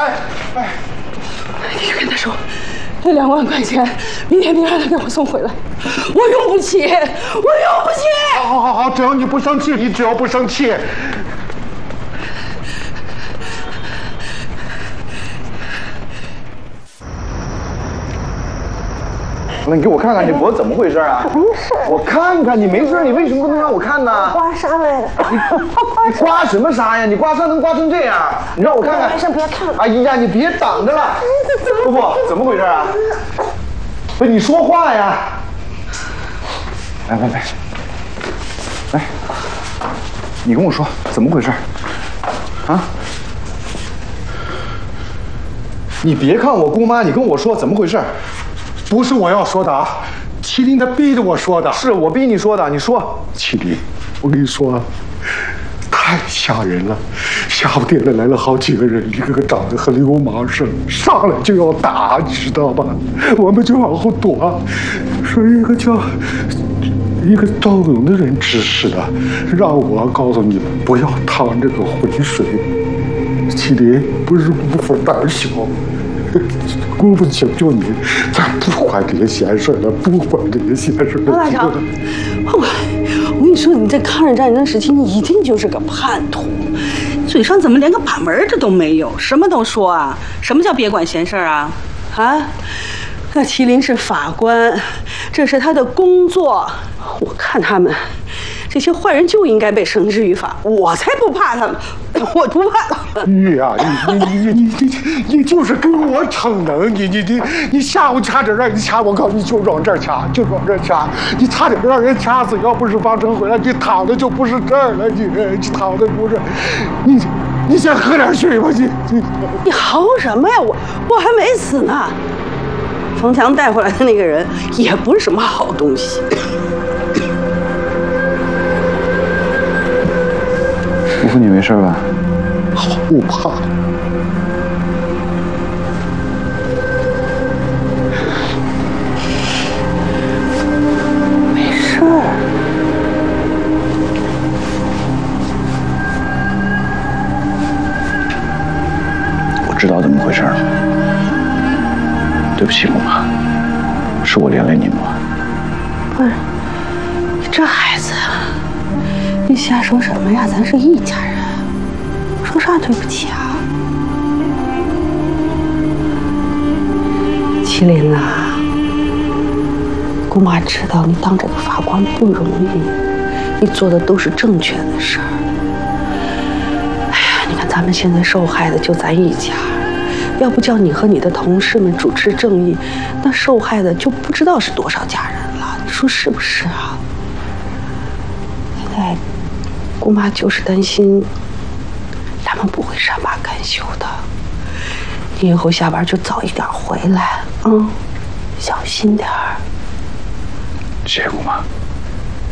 你就跟他说，这2万块钱，明天让他给我送回来，我用不起，我用不起。 好，只要你不生气，你只要不生气。 那你给我看看你脖子怎么回事啊？ 没事。 我看看你没事，你为什么不能让我看呢？ 刮痧来的。 你刮什么痧呀？你刮痧能刮成这样？你让我看看。 没事，别看了。 哎呀，你别挡着了。姑姑，怎么回事啊？不是你说话呀！来，你跟我说怎么回事？啊？你别看我姑妈，你跟我说怎么回事？ 不是我要说的啊，麒麟他逼着我说的。 是我逼你说的，你说。 麒麟，我跟你说，太吓人了！下午店里来了好几个人，一个个长得和流氓似的，上来就要打，你知道吧？我们就往后躲。说一个赵勇的人指使的，让我告诉你们不要趟这个浑水。麒麟不是姑父胆小。姑父请求你，咱不管这些闲事了，不管这些闲事了。 王大强，我跟你说，你在抗日战争时期，你一定就是个叛徒，嘴上怎么连个把门的都没有，什么都说啊？什么叫别管闲事啊？啊？那麒麟是法官，这是他的工作。我看他们这些坏人就应该被绳之于法，我才不怕他们，我不怕。 玉啊，你就是跟我逞能，你下午差点让人掐，我告诉你就往这儿掐，就往这儿掐，你差点让人掐死。要不是方程回来，你躺的就不是这儿了，你躺的不是，你先喝点水吧， 你嚎什么呀？我还没死呢。冯强带回来的那个人也不是什么好东西。 姑父，你没事吧？ 好怕。 没事。 我知道怎么回事了。对不起，姑妈，是我连累你们了。 不是，你这孩子啊，你瞎说什么呀？咱是一家人，说啥对不起啊？麒麟呐，姑妈知道你当这个法官不容易，你做的都是正确的事儿。哎呀，你看咱们现在受害的就咱一家。要不叫你和你的同事们主持正义，那受害的就不知道是多少家人了，你说是不是啊？现在姑妈就是担心他们不会善罢甘休的。你以后下班就早一点回来，小心点儿。 谢谢姑妈。